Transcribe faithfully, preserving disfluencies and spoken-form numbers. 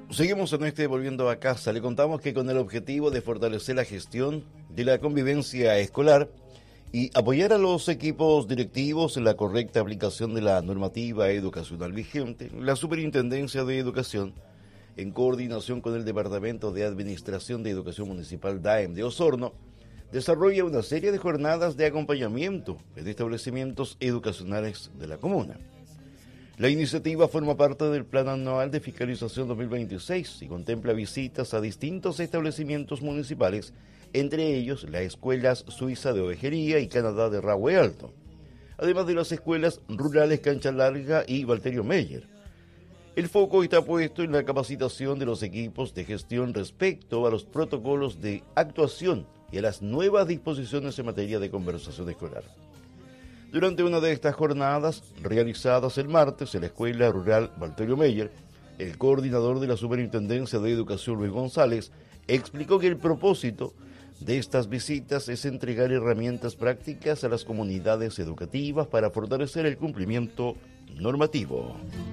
Seguimos en este Volviendo a Casa. Le contamos que con el objetivo de fortalecer la gestión de la convivencia escolar y apoyar a los equipos directivos en la correcta aplicación de la normativa educacional vigente, la Superintendencia de Educación, en coordinación con el Departamento de Administración de Educación Municipal D A E M de Osorno, desarrolla una serie de jornadas de acompañamiento en establecimientos educacionales de la comuna. La iniciativa forma parte del Plan Anual de Fiscalización dos mil veintiséis y contempla visitas a distintos establecimientos municipales, entre ellos las escuelas Suiza de Ovejería y Canadá de Rahue Alto, además de las escuelas rurales Cancha Larga y Valterio Meyer. El foco está puesto en la capacitación de los equipos de gestión respecto a los protocolos de actuación y a las nuevas disposiciones en materia de conversación escolar. Durante una de estas jornadas, realizadas el martes en la Escuela Rural Valterio Meyer, el coordinador de la Superintendencia de Educación, Luis González, explicó que el propósito de estas visitas es entregar herramientas prácticas a las comunidades educativas para fortalecer el cumplimiento normativo.